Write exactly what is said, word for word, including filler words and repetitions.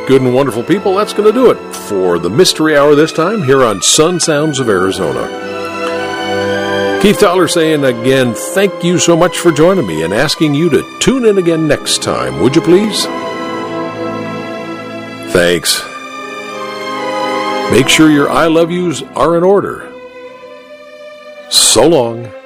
good and wonderful people, that's going to do it for the Mystery Hour this time here on Sun Sounds of Arizona. Keith Dollar saying again, thank you so much for joining me and asking you to tune in again next time, would you please? Thanks. Make sure your I love yous are in order. So long.